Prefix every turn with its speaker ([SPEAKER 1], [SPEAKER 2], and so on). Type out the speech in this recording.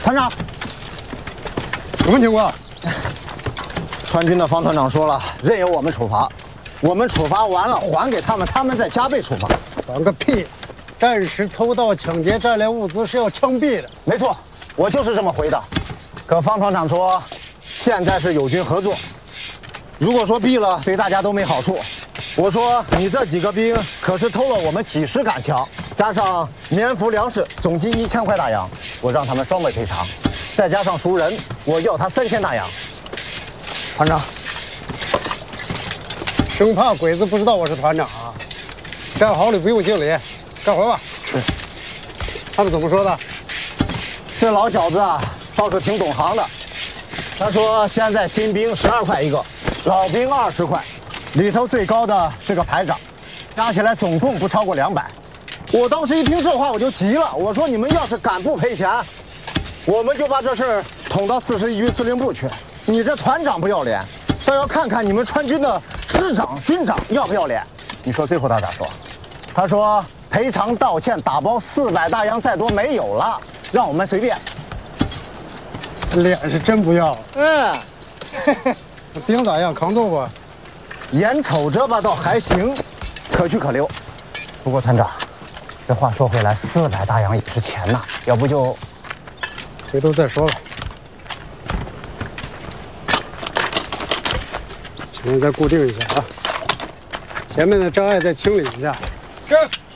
[SPEAKER 1] 团长，
[SPEAKER 2] 什么情况？
[SPEAKER 1] 川军的方团长说了，任由我们处罚，我们处罚完了还给他们，他们再加倍处罚。
[SPEAKER 2] 还个屁！战时偷盗抢劫战略物资是要枪毙的。
[SPEAKER 1] 没错，我就是这么回的。可方团长说，现在是友军合作，如果说毙了，对大家都没好处。我说你这几个兵可是偷了我们几十杆枪，加上棉服粮食，总计1000块大洋，我让他们双倍赔偿，再加上赎人，我要他3000大洋。团长，
[SPEAKER 2] 生怕鬼子不知道我是团长啊！战壕里不用敬礼，干活吧。
[SPEAKER 1] 是。
[SPEAKER 2] 他们怎么说的？
[SPEAKER 1] 这老小子啊，倒是挺懂行的。他说现在新兵12块一个，老兵20块。里头最高的是个排长，加起来总共不超过200。我当时一听这话我就急了，我说你们要是敢不赔钱，我们就把这事儿捅到41军司令部去。你这团长不要脸，倒要看看你们川军的师长、军长要不要脸。你说最后他咋说？他说赔偿道歉打包400大洋，再多没有了，让我们随便。
[SPEAKER 2] 脸是真不要。兵咋样？扛揍不？
[SPEAKER 1] 眼瞅着吧，倒还行，可取可留。不过团长，这话说回来，400大洋也是钱呐，要不就
[SPEAKER 2] 回头再说吧。前面再固定一下啊，前面的障碍再清理一下。是。